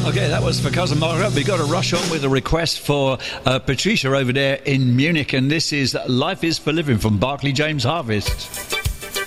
Okay, that was for Cousin Margaret. We got to rush on with a request for Patricia over there in Munich, and this is Life is for Living from Barclay James Harvest.